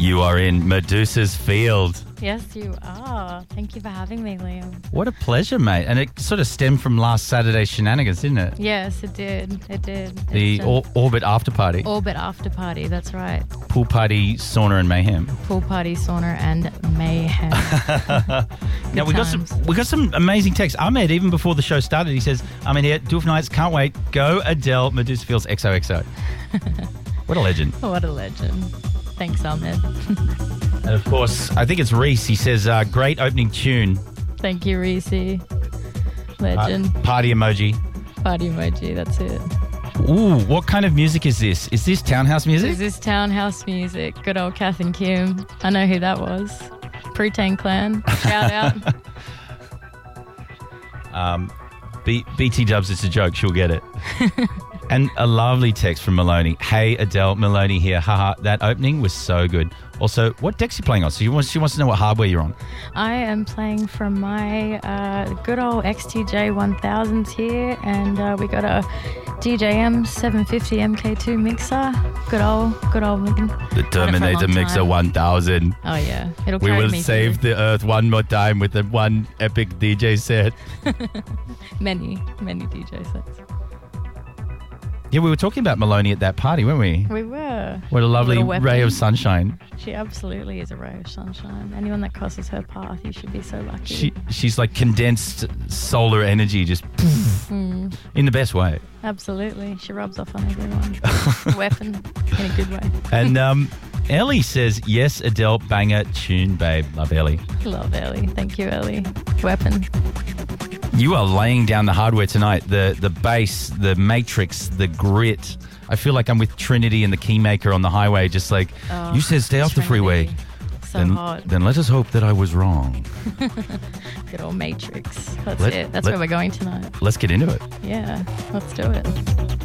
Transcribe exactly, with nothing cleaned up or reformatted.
You are in Medusa's field. Yes, you are. Thank you for having me, Liam. What a pleasure, mate. And it sort of stemmed from last Saturday's shenanigans, didn't it? Yes, it did. It did. The It's, or- Orbit after party. Orbit after party, that's right. Pool party, sauna and mayhem. Pool party, sauna, and mayhem. Now we got some we got some amazing texts. Ahmed, even before the show started, he says, I'm in here, Doof Nights, can't wait. Go Adele, Medusa Fields, X O X O. What a legend. What a legend. Thanks, Ahmed. And of course, I think it's Reese. He says, uh, great opening tune. Thank you, Reese. Legend. Uh, party emoji. Party emoji, that's it. Ooh, what kind of music is this? Is this townhouse music? Is this townhouse music? Good old Kath and Kim. I know who that was. Pre-Tang Clan. Shout out. um, B- BT Dubs, it's a joke. She'll get it. And a lovely text from Maloney. Hey, Adele, Maloney here. Haha, that opening was so good. Also, what deck's you playing on? So she wants, she wants to know what hardware you're on. I am playing from my uh, good old X T J one thousands here, and uh, we got a D J M seven fifty M K two mixer. Good old, good old. The Terminator Mixer one thousand. Oh yeah, it'll We carry will me save through. the earth one more time with the one epic D J set. many, many D J sets. Yeah, we were talking about Maloney at that party, weren't we? We were. What a lovely Little ray of weapon. sunshine. She absolutely is a ray of sunshine. Anyone that crosses her path, you should be so lucky. She She's like condensed solar energy, just Mm, in the best way. absolutely. She rubs off on everyone. Weapon in a good way. And um, Ellie says, yes, Adele, banger, tune, babe. Love Ellie. Love Ellie. Thank you, Ellie. Weapon. You are laying down the hardware tonight. The the bass, the matrix, the grit. I feel like I'm with Trinity and the Keymaker on the highway, just like, Oh, you said stay off the freeway. Trinity. So Then, hot. then let us hope that I was wrong. Good old Matrix. That's Let- it. That's let- where we're going tonight. Let's get into it. Yeah, let's do it.